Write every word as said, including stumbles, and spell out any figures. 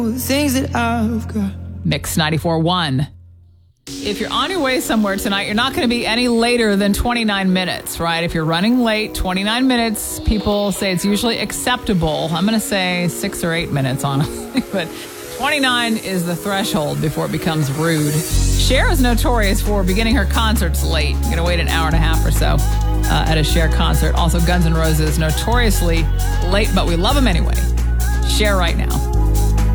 The things that I've got. Mix ninety-four point one. If you're on your way somewhere tonight, you're not going to be any later than twenty-nine minutes, right? If you're running late, twenty-nine minutes, people say it's usually acceptable. I'm going to say six or eight minutes, honestly, but twenty-nine is the threshold before it becomes rude. Cher is notorious for beginning her concerts late. You're going to wait an hour and a half or so uh, at a Cher concert. Also, Guns N' Roses, notoriously late, but we love them anyway. Cher right now.